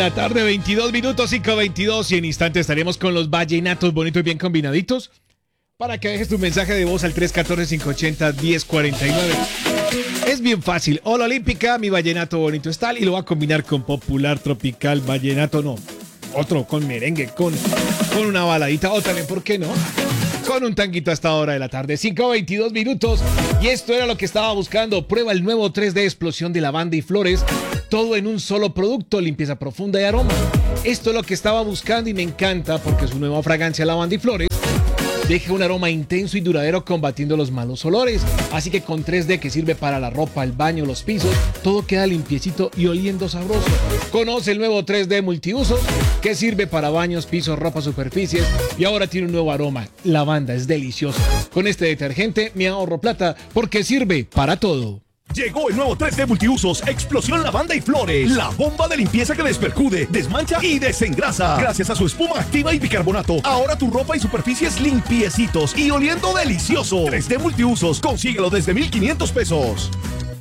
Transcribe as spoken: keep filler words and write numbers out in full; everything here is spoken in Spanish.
la tarde, veintidós minutos, cinco veintidós, y en instantes estaremos con los vallenatos bonitos y bien combinaditos para que dejes tu mensaje de voz al tres uno cuatro, cinco ocho cero, uno cero cuatro nueve. Es bien fácil. Hola Olímpica, mi vallenato bonito es tal, y lo va a combinar con popular, tropical, vallenato no, otro con merengue, con, con una baladita, o también, ¿por qué no?, con un tanguito a esta hora de la tarde. Cinco veintidós minutos, y esto era lo que estaba buscando. Prueba el nuevo tres D Explosión de lavanda y flores, todo en un solo producto, limpieza profunda y aroma. Esto es lo que estaba buscando y me encanta porque su nueva fragancia lavanda y flores deja un aroma intenso y duradero combatiendo los malos olores. Así que con tres D, que sirve para la ropa, el baño, los pisos, todo queda limpiecito y oliendo sabroso. Conoce el nuevo tres D multiusos que sirve para baños, pisos, ropa, superficies, y ahora tiene un nuevo aroma. Lavanda, es delicioso. Con este detergente me ahorro plata porque sirve para todo. Llegó el nuevo tres D Multiusos Explosión Lavanda y Flores. La bomba de limpieza que despercude, desmancha y desengrasa. Gracias a su espuma activa y bicarbonato, ahora tu ropa y superficies limpiecitos y oliendo delicioso. tres D Multiusos, consíguelo desde mil quinientos pesos.